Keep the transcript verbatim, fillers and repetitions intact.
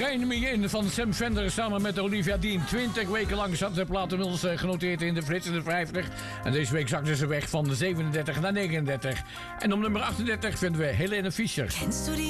Shine Me In van Sam Fender samen met Olivia Dean. twintig weken lang zat de plaat inmiddels genoteerd in de Brits in de vijftig. En deze week zakte ze weg van de zevenendertig naar negenendertig. En op nummer achtendertig vinden we Helene Fischer.